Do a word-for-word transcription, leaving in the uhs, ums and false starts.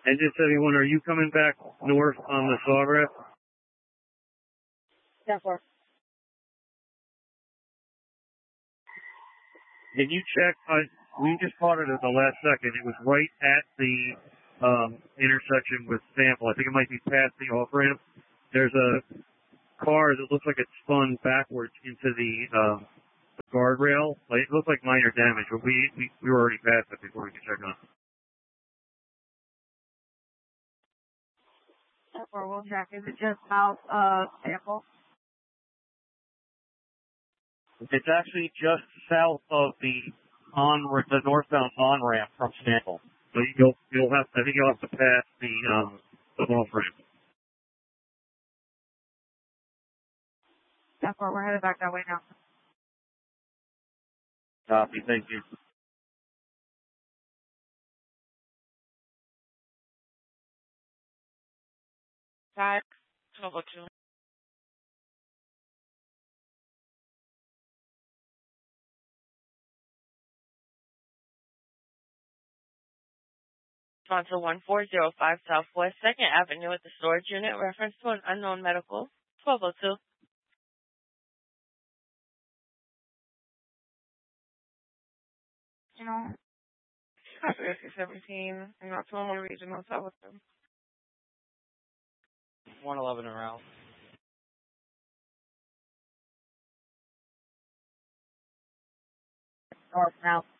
Engine seventy-one, are you coming back north on the Sawgrass? ten four. Can you check? Uh, we just caught it at the last second. It was right at the um, intersection with Sample. I think it might be past the off-ramp. There's a car that looks like it spun backwards into the, um, the guardrail. Like, it looked like minor damage, but we, we, we were already past it before we could check on it. ten four, we'll check. Is it just south of Sample? It's actually just south of the on the northbound on ramp from Sample. So you'll you'll have I think you'll have to pass the um the off ramp. ten four, we're headed back that way now. Copy. Thank you. Five, twelve oh two. On to one four zero five Southwest second Avenue at the storage unit, reference to an unknown medical, twelve oh two. You know, copy S C seventeen, you know, two oh one regional, twelve oh two. one eleven around. North now.